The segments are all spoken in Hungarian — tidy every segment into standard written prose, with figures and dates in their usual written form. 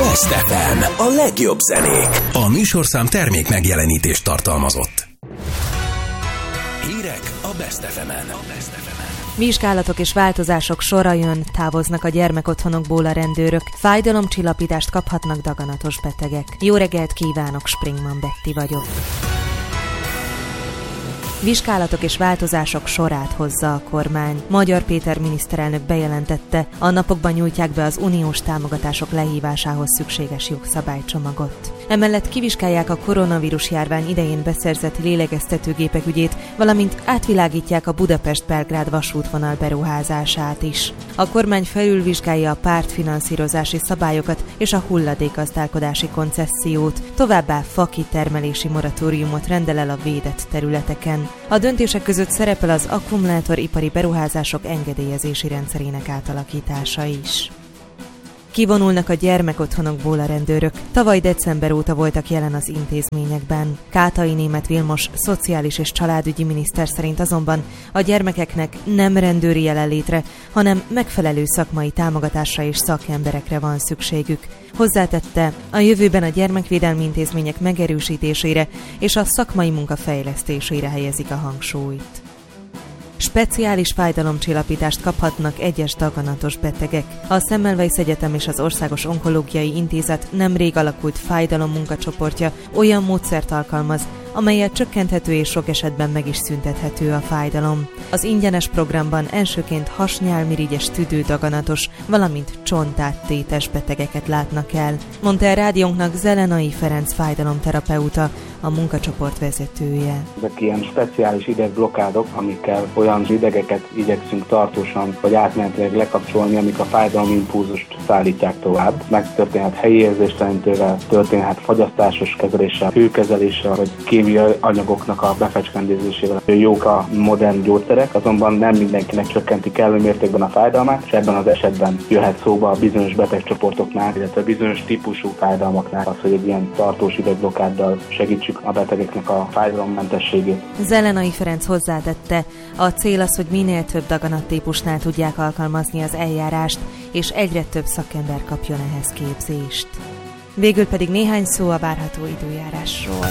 Best FM, a legjobb zenék. A műsorszám termék megjelenítést tartalmazott. Hírek a Best FM-en. Vizsgálatok és változások sora jön, távoznak a gyermekotthonokból a rendőrök, fájdalomcsillapítást kaphatnak daganatos betegek. Jó reggelt kívánok, Springman Betty vagyok. Vizsgálatok és változások sorát hozza a kormány. Magyar Péter miniszterelnök bejelentette, a napokban nyújtják be az uniós támogatások lehívásához szükséges jogszabálycsomagot. Emellett kivizsgálják a koronavírus járvány idején beszerzett lélegeztetőgépek ügyét, valamint átvilágítják a Budapest-Belgrád vasútvonal beruházását is. A kormány felülvizsgálja a pártfinanszírozási szabályokat és a hulladékgazdálkodási koncessziót, továbbá fakitermelési moratóriumot rendel el a védett területeken. A döntések között szerepel az akkumulátoripari beruházások engedélyezési rendszerének átalakítása is. Kivonulnak a gyermekotthonokból a rendőrök. Tavaly december óta voltak jelen az intézményekben. Kátai Németh Vilmos szociális és családügyi miniszter szerint azonban a gyermekeknek nem rendőri jelenlétre, hanem megfelelő szakmai támogatásra és szakemberekre van szükségük. Hozzátette, a jövőben a gyermekvédelmi intézmények megerősítésére és a szakmai munka fejlesztésére helyezik a hangsúlyt. Speciális fájdalomcsillapítást kaphatnak egyes daganatos betegek. A Semmelweis Egyetem és az Országos Onkológiai Intézet nemrég alakult fájdalommunkacsoportja olyan módszert alkalmaz, amellyel csökkenthető és sok esetben meg is szüntethető a fájdalom. Az ingyenes programban elsőként hasnyálmirigyes tüdődaganatos, valamint csontáttétes betegeket látnak el, mondta a rádiónknak Zelenai Ferenc fájdalomterapeuta, a munkacsoport vezetője. Ezek ilyen speciális idegblokádok, amikkel olyan idegeket igyekszünk tartósan vagy átmenetileg lekapcsolni, amik a fájdalomimpulzust szállítják tovább. Megtörténhet helyi érzéstelenítővel, történhet fagyasztásos kezeléssel, hőkezeléssel, vagy kémiai anyagoknak a befecskendezésével. Jók a modern gyógyszerek, azonban nem mindenkinek csökkenti kellő mértékben a fájdalmát, és ebben az esetben jöhet szóba a bizonyos betegcsoportoknál, illetve bizonyos típusú fájdalmaknál az, hogy egy ilyen tartós idegblokáddal segítsük a betegeknek a fájdalommentességét. Zelenai Ferenc hozzátette, a cél az, hogy minél több daganattípusnál tudják alkalmazni az eljárást, és egyre több szakember kapjon ehhez képzést. Végül pedig néhány szó a várható időjárásról.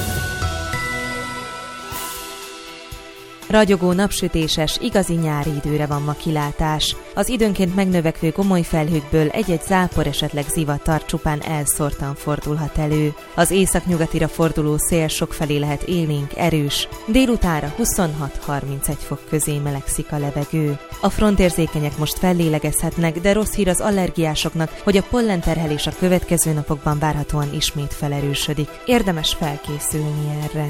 Ragyogó, napsütéses, igazi nyári időre van ma kilátás. Az időnként megnövekvő gomoly felhőkből egy-egy zápor, esetleg zivatar csupán elszórtan fordulhat elő. Az északnyugatira forduló szél sokfelé lehet élénk, erős. Délutánra 26-31 fok közé melegszik a levegő. A frontérzékenyek most fellélegezhetnek, de rossz hír az allergiásoknak, hogy a pollenterhelés a következő napokban várhatóan ismét felerősödik. Érdemes felkészülni erre.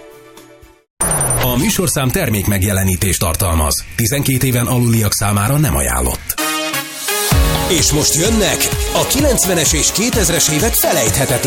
A műsorszám termék megjelenítést tartalmaz. 12 éven aluliak számára nem ajánlott. És most jönnek a 90-es és 2000-es évek felejthetetlen